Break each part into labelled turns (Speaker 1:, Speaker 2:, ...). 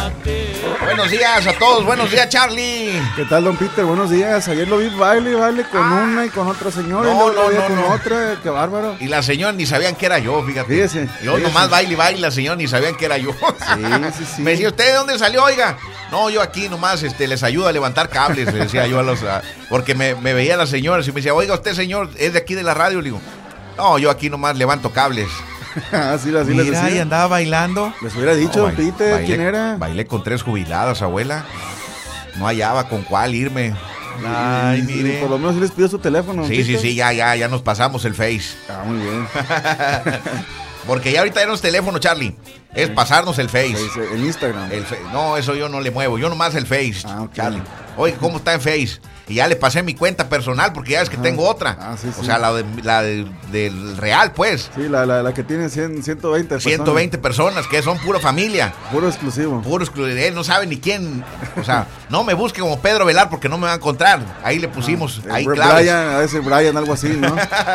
Speaker 1: Buenos días a todos, buenos días, Charlie.
Speaker 2: ¿Qué tal, don Peter? Buenos días. Ayer lo vi baile con una y con otra señora.
Speaker 1: No,
Speaker 2: y luego con otra. Qué bárbaro.
Speaker 1: Y la señora ni sabían que era yo, fíjate.
Speaker 2: Fíjese.
Speaker 1: Yo nomás baile, la señora ni sabían que era yo.
Speaker 2: Sí.
Speaker 1: Me decía, ¿usted de dónde salió, oiga? No, yo aquí nomás les ayudo a levantar cables, le decía yo porque me veía las señoras y me decía, oiga, usted, señor, es de aquí de la radio. Le digo, no, yo aquí nomás levanto cables.
Speaker 2: Así les
Speaker 3: Mira,
Speaker 2: decía.
Speaker 3: y andaba bailando.
Speaker 2: Les hubiera dicho, don Peter, ¿quién era?
Speaker 1: Bailé con 3 jubiladas, abuela. No hallaba con cuál irme.
Speaker 3: Ay, mire.
Speaker 2: Por lo menos sí les pidió su teléfono.
Speaker 1: Sí, ya nos pasamos el Face.
Speaker 2: Muy bien.
Speaker 1: Porque ya ahorita ya no es teléfono, Charlie. Es pasarnos el Face.
Speaker 2: En Instagram.
Speaker 1: No, eso yo no le muevo. Yo nomás el Face,
Speaker 2: ok.
Speaker 1: Charlie. Oye, ¿cómo está en Face? Y ya le pasé mi cuenta personal porque ya ves que tengo otra.
Speaker 2: Sí.
Speaker 1: O sea, la del real, pues.
Speaker 2: Sí, la que tiene 120 personas.
Speaker 1: 120 personas, que son pura familia.
Speaker 2: Puro exclusivo.
Speaker 1: Él no sabe ni quién. O sea, no me busque como Pedro Velar porque no me va a encontrar. Ahí le pusimos. Ahí claves.
Speaker 2: Brian, a ese Brian, algo así, ¿no?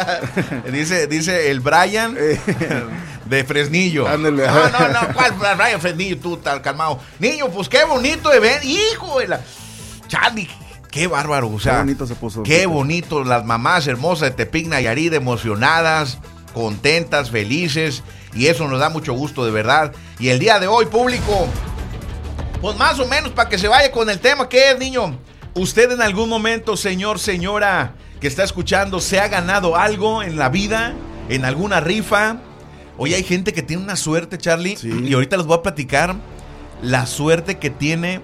Speaker 1: dice el Brian de Fresnillo.
Speaker 2: Ándale.
Speaker 1: No, ¿cuál Brian Fresnillo? Tú, tal calmado. Niño, pues qué bonito de ver. Hijo de la. Charlie. Qué bárbaro, o sea,
Speaker 2: qué bonito se puso.
Speaker 1: Qué bonito, las mamás hermosas de Tepic Nayarit, emocionadas, contentas, felices, y eso nos da mucho gusto, de verdad. Y el día de hoy, público, pues más o menos para que se vaya con el tema, ¿qué es, niño?
Speaker 3: ¿Usted en algún momento, señor, señora, que está escuchando, se ha ganado algo en la vida, en alguna rifa? Hoy hay gente que tiene una suerte, Charlie, y ahorita les voy a platicar la suerte que tiene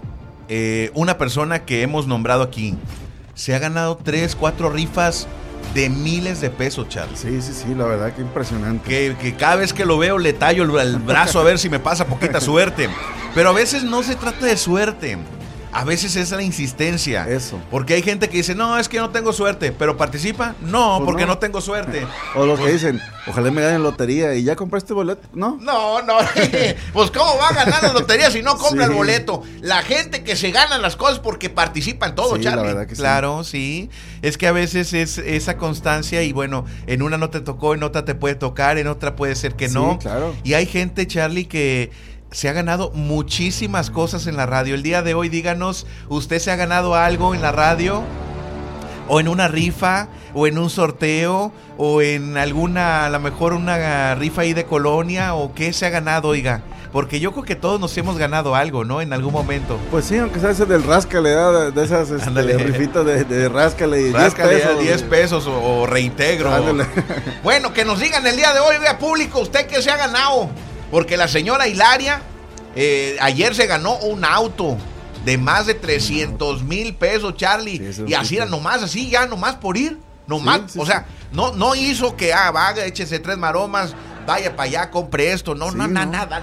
Speaker 3: una persona que hemos nombrado aquí. Se ha ganado 3, 4 rifas de miles de pesos, Charlie.
Speaker 2: Sí, la verdad que impresionante.
Speaker 3: Que cada vez que lo veo le tallo el brazo a ver si me pasa poquita suerte. Pero a veces no se trata de suerte. A veces es la insistencia.
Speaker 2: Eso.
Speaker 3: Porque hay gente que dice, no, es que no tengo suerte. ¿Pero participa? No, pues porque no tengo suerte.
Speaker 2: O los que dicen, ojalá me ganen lotería. ¿Y ya compraste boleto? ¿No?
Speaker 1: No. Pues ¿cómo va a ganar la lotería si no compra el boleto? La gente que se gana las cosas porque participa en todo, Charlie.
Speaker 2: La verdad que
Speaker 3: claro, sí. Es que a veces es esa constancia y bueno, en una no te tocó, en otra te puede tocar, en otra puede ser que no.
Speaker 2: Sí, claro.
Speaker 3: Y hay gente, Charlie, que se ha ganado muchísimas cosas en la radio. El día de hoy, díganos, ¿usted se ha ganado algo en la radio? ¿O en una rifa? ¿O en un sorteo? ¿O en alguna, a lo mejor una rifa ahí de colonia? ¿O qué se ha ganado, oiga? Porque yo creo que todos nos hemos ganado algo, ¿no? En algún momento.
Speaker 2: Pues sí, aunque sea ese del ráscale, de esas rifitas de ráscale.
Speaker 1: Ráscale
Speaker 3: 10 pesos o reintegro.
Speaker 2: Ándale.
Speaker 1: Bueno, que nos digan el día de hoy, vea público, ¿usted qué se ha ganado? Porque la señora Hilaria ayer se ganó un auto de más de 300,000 pesos, Charlie.
Speaker 2: Sí,
Speaker 1: y así era nomás, así ya nomás por ir. Nomás,
Speaker 2: Sí.
Speaker 1: o sea, no hizo que vaya, échese 3 maromas, vaya para allá, compre esto. Nada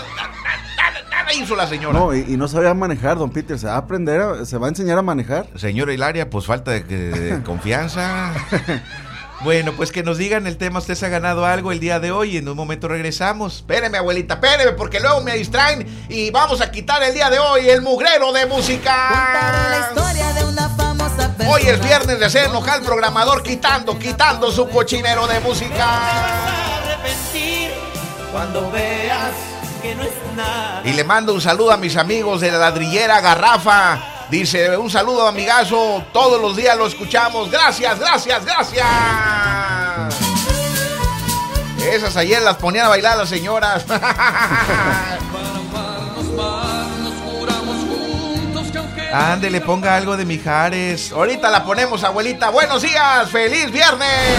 Speaker 1: hizo la señora.
Speaker 2: No, y no sabía manejar, don Peter. Se va a aprender, se va a enseñar a manejar.
Speaker 1: Señora Hilaria, pues falta de confianza.
Speaker 3: Bueno, pues que nos digan el tema, usted se ha ganado algo el día de hoy y en un momento regresamos.
Speaker 1: Espéreme, abuelita, espéreme, porque luego me distraen y vamos a quitar el día de hoy el mugrero de música.
Speaker 4: Contaré la historia de una famosa persona.
Speaker 1: Hoy es viernes de hacer enojar al programador quitando su cochinero de música.
Speaker 4: Te vas a arrepentir cuando veas que no es nada.
Speaker 1: Y le mando un saludo a mis amigos de la ladrillera Garrafa. Dice, un saludo amigazo, todos los días lo escuchamos. Gracias. Esas ayer las ponían a bailar las señoras.
Speaker 3: Ándele, ponga algo de Mijares.
Speaker 1: Ahorita la ponemos, abuelita. Buenos días, feliz viernes.